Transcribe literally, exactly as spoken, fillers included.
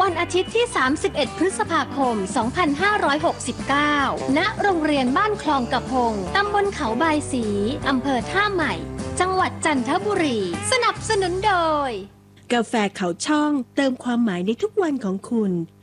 วันอาทิตย์ที่ สามสิบเอ็ด พฤษภาคม สองพันห้าร้อยหกสิบเก้า ณ โรงเรียนบ้านคลองกระพง ตำบลเขาบายศรี อำเภอท่าใหม่ จังหวัดจันทบุรี สนับสนุนโดยกาแฟเขาช่องเติมความหมายในทุกวันของคุณ